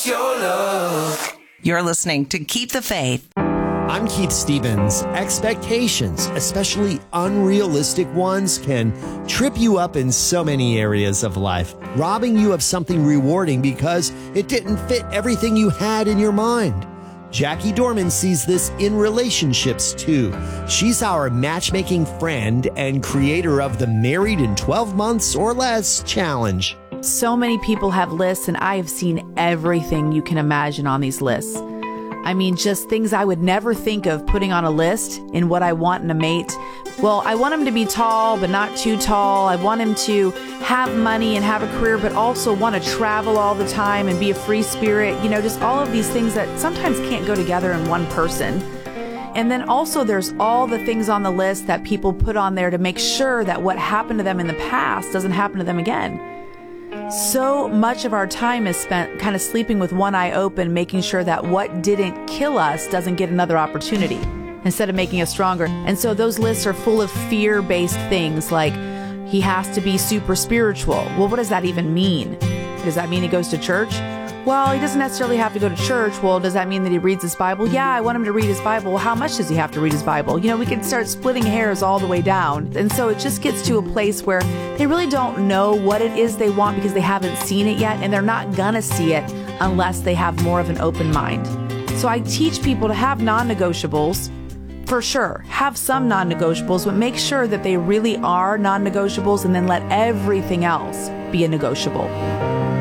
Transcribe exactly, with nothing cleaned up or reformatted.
what's your love? You're listening to Keep the Faith. I'm Keith Stevens. Expectations, especially unrealistic ones, can trip you up in so many areas of life, robbing you of something rewarding because it didn't fit everything you had in your mind. Jackie Dorman sees this in relationships too. She's our matchmaking friend and creator of the Married in twelve Months or Less challenge. So many people have lists, and I have seen everything you can imagine on these lists. I mean, just things I would never think of putting on a list in what I want in a mate. Well, I want him to be tall, but not too tall. I want him to have money and have a career, but also want to travel all the time and be a free spirit. You know, just all of these things that sometimes can't go together in one person. And then also there's all the things on the list that people put on there to make sure that what happened to them in the past doesn't happen to them again. So much of our time is spent kind of sleeping with one eye open, making sure that what didn't kill us doesn't get another opportunity instead of making us stronger. And so those lists are full of fear-based things like he has to be super spiritual. Well, what does that even mean? Does that mean he goes to church? Well, he doesn't necessarily have to go to church. Well, does that mean that he reads his Bible? Yeah, I want him to read his Bible. Well, how much does he have to read his Bible? You know, we can start splitting hairs all the way down. And so it just gets to a place where they really don't know what it is they want because they haven't seen it yet, and they're not gonna see it unless they have more of an open mind. So I teach people to have non-negotiables. For sure, have some non-negotiables, but make sure that they really are non-negotiables, and then let everything else be a negotiable.